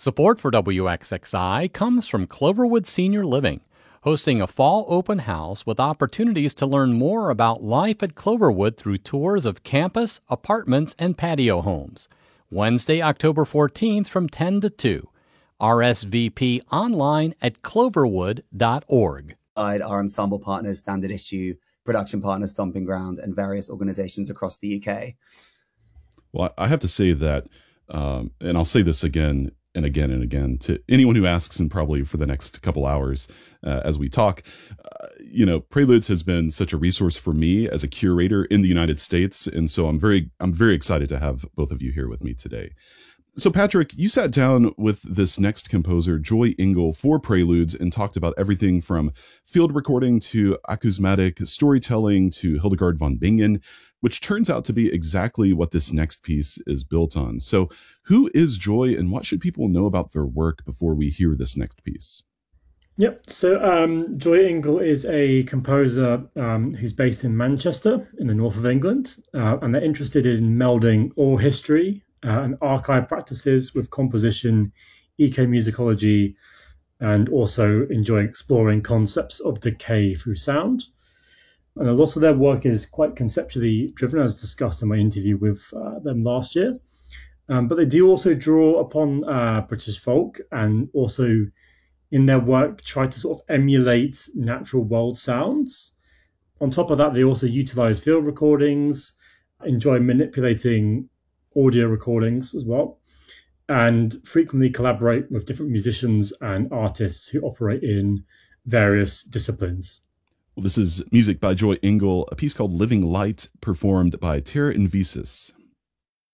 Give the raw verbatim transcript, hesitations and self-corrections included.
Support for W X X I comes from Cloverwood Senior Living, hosting a fall open house with opportunities to learn more about life at Cloverwood through tours of campus, apartments, and patio homes. Wednesday, October fourteenth from ten to two. R S V P online at cloverwood dot org. Our ensemble partners, Standard Issue, production partners, Stomping Ground, and various organizations across the U K. Well, I have to say that, um, and I'll say this again and again and again to anyone who asks, and probably for the next couple hours uh, as we talk, uh, you know, Preludes has been such a resource for me as a curator in the United States. And so I'm very, I'm very excited to have both of you here with me today. So Patrick, you sat down with this next composer, Joy Engel, for Preludes and talked about everything from field recording to acousmatic storytelling to Hildegard von Bingen, which turns out to be exactly what this next piece is built on. So who is Joy and what should people know about their work before we hear this next piece? Yep. So um, Joy Engel is a composer um, who's based in Manchester in the north of England, uh, and they're interested in melding oral history uh, and archive practices with composition, ecomusicology, and also enjoy exploring concepts of decay through sound. And a lot of their work is quite conceptually driven, as discussed in my interview with uh, them last year. Um, but they do also draw upon uh, British folk, and also in their work try to sort of emulate natural world sounds. On top of that, they also utilize field recordings, enjoy manipulating audio recordings as well, and frequently collaborate with different musicians and artists who operate in various disciplines. Well, this is music by Joy Engel, a piece called Living Light, performed by Terra Invisis.